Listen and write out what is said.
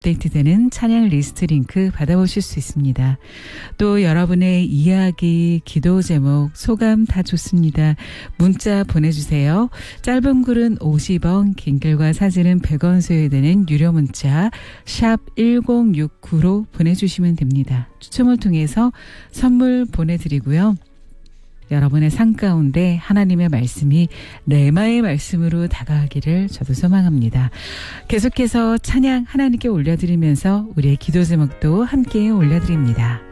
업데이트되는 찬양 리스트 링크 받아보실 수 있습니다. 또 여러분의 이야기, 기도 제목, 소감 다 좋습니다. 문자 보내주세요. 짧은 글은 50원, 긴 글과 사진은 100원 소요되는 유료 문자 샵 1069로 보내주시면 됩니다. 추첨을 통해서 선물 보내드리고요. 여러분의 삶 가운데 하나님의 말씀이 레마의 말씀으로 다가가기를 저도 소망합니다. 계속해서 찬양 하나님께 올려드리면서 우리의 기도 제목도 함께 올려드립니다.